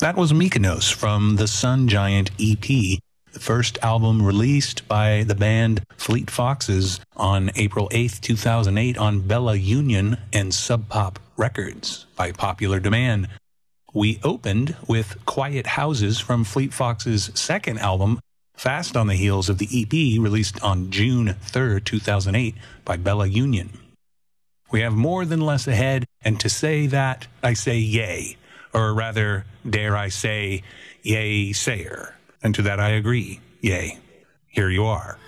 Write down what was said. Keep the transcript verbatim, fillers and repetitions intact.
That was Mykonos from the Sun Giant E P, the first album released by the band Fleet Foxes on April eighth, two thousand eight on Bella Union and Sub Pop Records by popular demand. We opened with Quiet Houses from Fleet Foxes' second album, fast on the heels of the E P released on June third, two thousand eight by Bella Union. We have more than less ahead, and to say that, I say yay. Or rather, dare I say, yay sayer. And to that I agree, yay. Here you are.